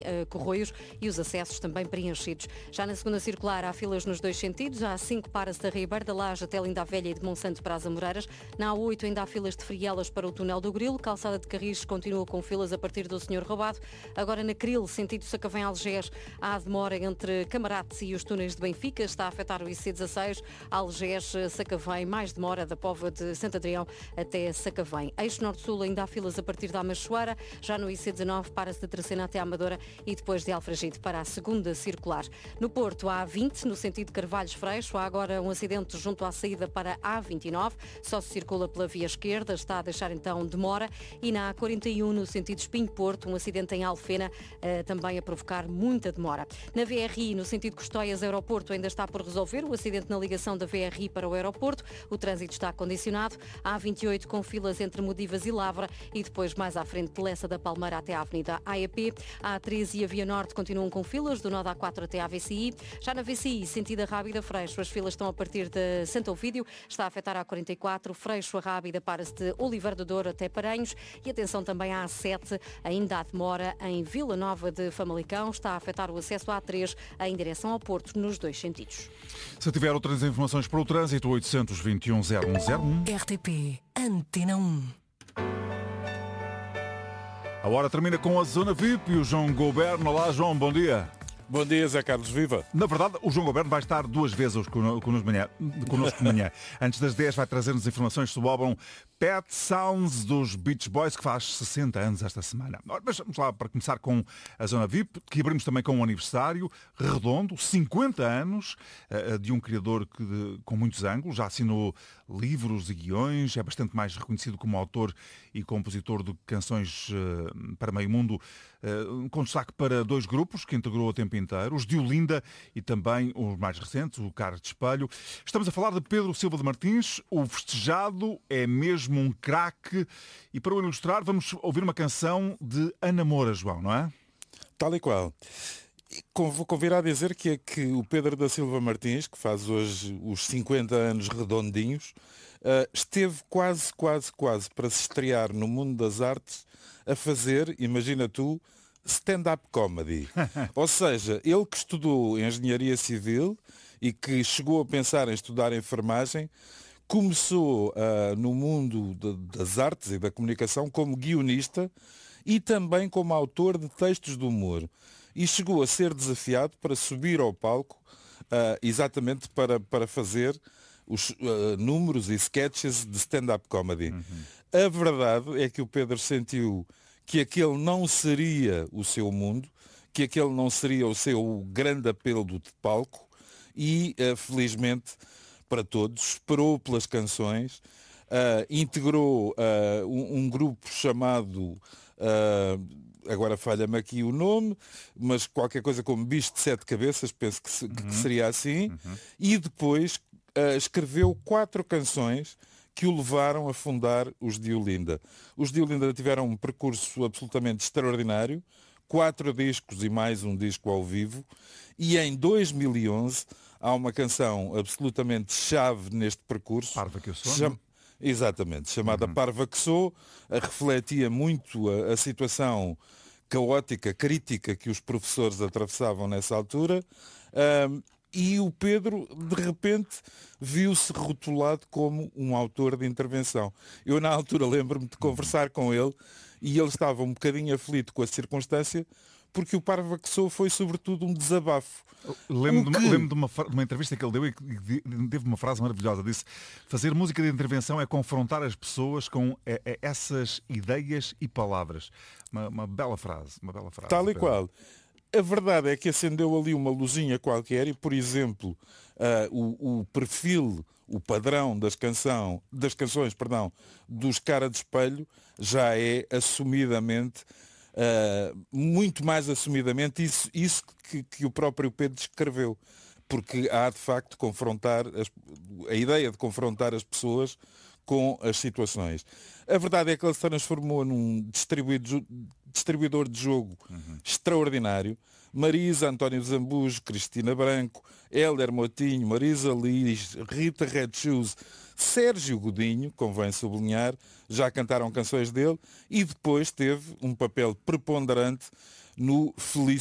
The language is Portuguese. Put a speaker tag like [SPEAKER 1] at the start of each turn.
[SPEAKER 1] Corroios e os acessos também preenchidos. Já na segunda circular há filas nos dois sentidos. Há 5 paras da Ribeira da Laje até Linda a Velha e de Monsanto para as Amoreiras. Na A8 ainda há filas de Frielas para o túnel do Grilo. Calçada de Carris continua com filas a partir do Senhor Roubado. Agora na Cril, sentido Sacavém-Algés, há demora entre Camarates e os túneis de Benfica. Está a afetar o IC16. Algés, Sacavém, mais demora da Póvoa de Santo Adrião até Sacavém. Eixo Norte-Sul ainda há filas a partir da Amachoara. Já no IC19 para-se de Tracena até Amadora e depois de Alfragide para a segunda circular. No Porto há A20, no sentido Carvalhos-Freixo, há agora um acidente junto à saída para a A29, só se circula pela via esquerda, está a deixar então demora, e na A41, no sentido Espinho-Porto, um acidente em Alfena, também a provocar muita demora. Na VRI, no sentido Custóias-Aeroporto, ainda está por resolver o acidente na ligação da VRI para o aeroporto, o trânsito está condicionado, a A28 com filas entre Modivas e Lavra e depois mais à frente de Lessa da Palmeira até à Avenida AEP, a A13 e a Via Norte continuam com filas, do nó da A4 até à VCI. Já na VCI, sentido a Rábida Freixo, as filas estão a partir de Santo Ovídio, está a afetar a A44, Freixo a Rábida para-se de Oliveira do Douro até Paranhos e atenção também à A7, ainda há demora em Vila Nova de Famalicão, está a afetar o acesso à A3 em direção ao Porto, nos dois sentidos.
[SPEAKER 2] Se tiver outras informações para o trânsito, 821-0101.
[SPEAKER 3] RTP Antena 1.
[SPEAKER 2] A hora termina com a Zona VIP e o João Goberno. Olá, João, bom dia.
[SPEAKER 4] Bom dia, Zé Carlos, viva.
[SPEAKER 2] Na verdade, o João Goberno vai estar 2 vezes connosco de manhã. Antes das 10 vai trazer-nos informações sobre o álbum Pet Sounds dos Beach Boys, que faz 60 anos esta semana. Mas vamos lá para começar com a Zona VIP, que abrimos também com um aniversário redondo, 50 anos, de um criador com muitos ângulos, já assinou livros e guiões, é bastante mais reconhecido como autor e compositor de canções para meio mundo, com destaque para 2 grupos que integrou o tempo inteiro, os de Olinda e também os mais recentes, o Cara de Espelho. Estamos a falar de Pedro Silva de Martins, o festejado é mesmo um craque, e para o ilustrar vamos ouvir uma canção de Ana Moura, João, não é?
[SPEAKER 4] Tal e qual. Vou convidar a dizer que o Pedro da Silva Martins, que faz hoje os 50 anos redondinhos, esteve quase para se estrear no mundo das artes a fazer, imagina tu, stand-up comedy. Ou seja, ele que estudou engenharia civil e que chegou a pensar em estudar enfermagem, começou no mundo das artes e da comunicação como guionista e também como autor de textos de humor. E chegou a ser desafiado para subir ao palco exatamente para fazer os números e sketches de stand-up comedy. A verdade é que o Pedro sentiu que aquele não seria o seu mundo, que aquele não seria o seu grande apelo de palco e, felizmente para todos, esperou pelas canções, integrou um grupo chamado, agora falha-me aqui o nome, mas qualquer coisa como Bicho de 7 Cabeças, penso que seria assim, e depois escreveu 4 canções que o levaram a fundar os de Olinda. Os de Olinda tiveram um percurso absolutamente extraordinário, 4 discos e mais um disco ao vivo, e em 2011 há uma canção absolutamente chave neste percurso.
[SPEAKER 2] Parva que eu sou,
[SPEAKER 4] exatamente, chamada Parva que Sou, refletia muito a situação caótica, crítica que os professores atravessavam nessa altura. E o Pedro, de repente, viu-se rotulado como um autor de intervenção. Eu, na altura, lembro-me de conversar com ele e ele estava um bocadinho aflito com a circunstância, porque o Parva que Sou foi, sobretudo, um desabafo.
[SPEAKER 2] Lembro de uma entrevista que ele deu e que teve uma frase maravilhosa. Disse: fazer música de intervenção é confrontar as pessoas com essas ideias e palavras. Uma bela frase.
[SPEAKER 4] Tal e qual. A verdade é que acendeu ali uma luzinha qualquer e, por exemplo, o perfil, o padrão das canções, dos Cara de Espelho já é assumidamente, muito mais assumidamente, isso que o próprio Pedro escreveu. Porque há, de facto, a ideia de confrontar as pessoas com as situações. A verdade é que ele se transformou num distribuidor de jogo extraordinário. Marisa, António Zambujo, Cristina Branco, Hélder Motinho, Marisa Liz, Rita Red Shoes, Sérgio Godinho, convém sublinhar, já cantaram canções dele, e depois teve um papel preponderante no feliz